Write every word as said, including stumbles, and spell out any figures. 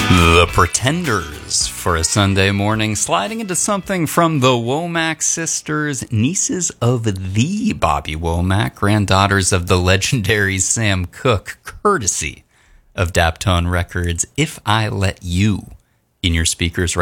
The Pretenders for a Sunday morning, sliding into something from the Womack sisters, nieces of the Bobby Womack, granddaughters of the legendary Sam Cooke, courtesy of Daptone Records, If I Let You, in your speakers right